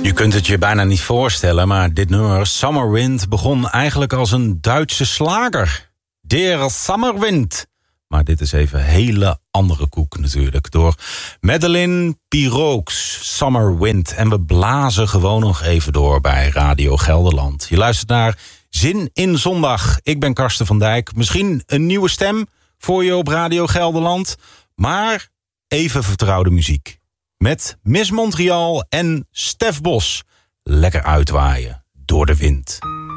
Je kunt het je bijna niet voorstellen, maar dit nummer, Summer Wind, begon eigenlijk als een Duitse slager. Der Sommerwind. Maar dit is even hele andere koek natuurlijk. Door Madeleine Pirooks, Summer Wind. En we blazen gewoon nog even door bij Radio Gelderland. Je luistert naar Zin in Zondag. Ik ben Karsten van Dijk. Misschien een nieuwe stem voor je op Radio Gelderland. Maar even vertrouwde muziek. Met Miss Montreal en Stef Bos. Lekker uitwaaien door de wind.